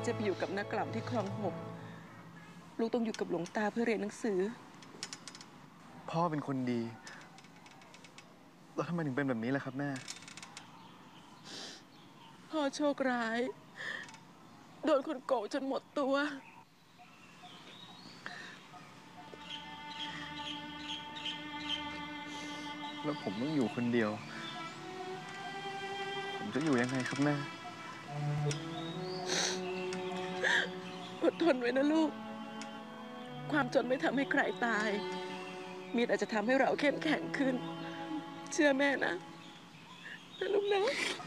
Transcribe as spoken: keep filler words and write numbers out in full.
จะไปอยู่กับนักกล่ำที่คลองหกลูกต้องอยู่กับหลวงตาเพื่อเรียนหนังสือพ่อเป็นคนดีแล้วทำไมถึงเป็นแบบนี้ล่ะครับแม่พ่อโชคร้ายโดนคนโกงจนหมดตัวแล้วผมต้องอยู่คนเดียวผมจะอยู่ยังไงครับแม่อดทนไว้นะลูกความจนไม่ทำให้ใครตายมีแต่จะทำให้เราเข้มแข็งขึ้นเชื่อแม่นะนะลูกนะ